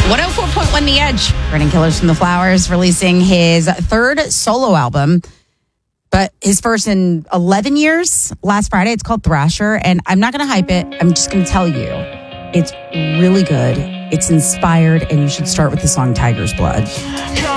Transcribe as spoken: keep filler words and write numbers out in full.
one oh four point one The Edge. Brennan Killers from The Flowers releasing his third solo album, but his first in eleven years. Last Friday, it's called Thrasher, and I'm not going to hype it. I'm just going to tell you, it's really good. It's inspired, and you should start with the song Tiger's Blood.